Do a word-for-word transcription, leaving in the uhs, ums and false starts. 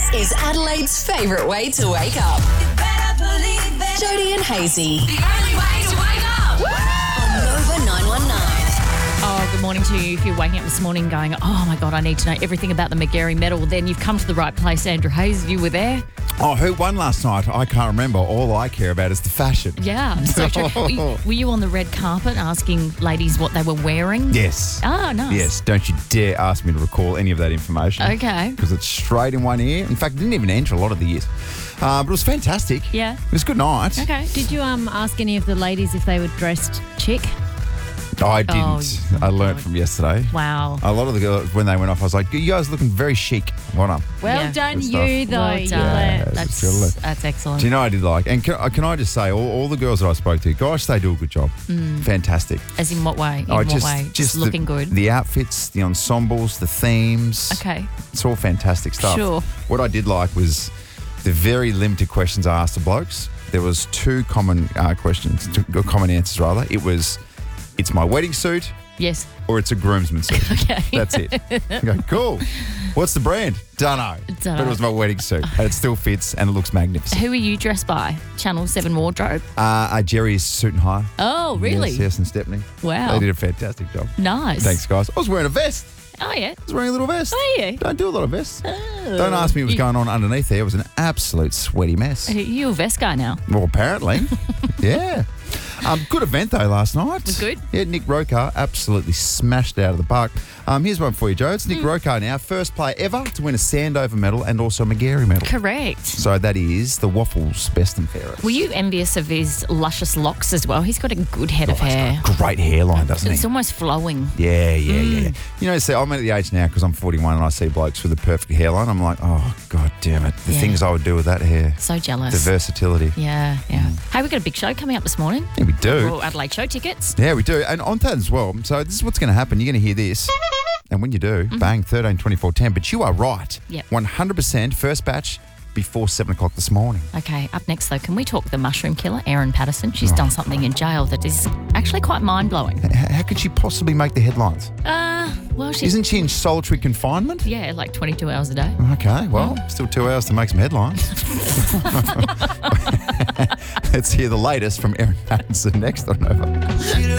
is Adelaide's favourite way to wake up. Jody and Hazy. The only way to wake up. On Nova nine one nine. Oh, good morning to you. If you're waking up this morning going, oh, my God, I need to know everything about the McGarry medal, then you've come to the right place, Andrew Hayes. You were there. Oh, who won last night? I can't remember. All I care about is the fashion. Yeah, so true. Were you, were you on the red carpet asking ladies what they were wearing? Yes. Oh, nice. Yes. Don't you dare ask me to recall any of that information. Okay. Because it's straight in one ear. In fact, it didn't even enter a lot of the ears. Uh, but it was fantastic. Yeah. It was a good night. Okay. Did you um ask any of the ladies if they were dressed chic? I didn't. Oh, I learnt God. from yesterday. Wow. A lot of the girls, when they went off, I was like, you guys are looking very chic. Well done. Well Yeah. done, Good you stuff. though. Well you done. learnt. Yeah. That's, It's good. that's excellent. Do you know what I did like? And can, can I just say, all, all the girls that I spoke to, gosh, they do a good job. Fantastic. As in what way? In I what just, way? Just the- looking good? The outfits, the ensembles, the themes. Okay. It's all fantastic stuff. Sure. What I did like was the very limited questions I asked the blokes. There was two common uh, questions, two common answers rather. It was, it's my wedding suit Yes. or it's a groomsman suit. Okay. That's it. I go, cool. What's the brand? Dunno. Dunno. But it was my wedding suit and it still fits and it looks magnificent. Who are you dressed by? Channel seven wardrobe? Uh, uh, Jerry's suit and hire. Oh, really? Yes, yes, and Stepney. Wow. They did a fantastic job. Nice. Thanks, guys. I was wearing a vest. Oh, yeah. I was wearing a little vest. Oh, yeah. Don't do a lot of vests. Oh. Don't ask me what was You- going on underneath there. It was an absolute sweaty mess. You're a vest guy now. Well, apparently. Yeah. Um, good event, though, last night. Was good? Yeah, Nick Rokar absolutely smashed it out of the park. Um, here's one for you, Joe. It's Hmm. Nick Rokar now, first player ever to win a Sandover medal and also a McGarry medal. Correct. So that is the Waffles Best and Fairest. Were you envious of his luscious locks as well? He's got a good head of Oh, he's hair. got a great hairline, doesn't It's he? almost flowing. Yeah, yeah, Mm. yeah. You know, see, I'm at the age now because I'm forty-one and I see blokes with a perfect hairline. I'm like, oh, God damn it. The Yeah. things I would do with that hair. So jealous. The versatility. Yeah, yeah. Hey, we've got a big show coming up this morning. Yeah, we do. Royal Adelaide show tickets. Yeah, we do. And on that as well. So this is what's going to happen. You're going to hear this. And when you do, bang, thirteen, twenty-four, ten. But you are right. Yep. one hundred percent first batch before seven o'clock this morning. Okay, up next though, can we talk the mushroom killer, Erin Patterson? Oh. She's done something in jail that is actually quite mind-blowing. H- how could she possibly make the headlines? Uh, well, she's... Isn't she in solitary confinement? Yeah, like twenty-two hours a day. Okay, well, still two hours to make some headlines. Let's hear the latest from Erin Patterson next on Nova.